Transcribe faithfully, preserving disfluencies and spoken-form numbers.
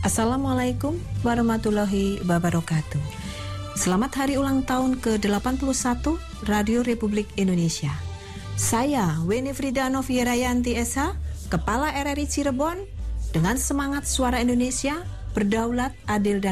Assalamualaikum warahmatullahi wabarakatuh. Selamat hari ulang tahun ke delapan puluh satu Radio Republik Indonesia. Saya Weni Frida Novierayanti S H, Kepala R R I Cirebon, dengan semangat suara Indonesia, berdaulat, adil dan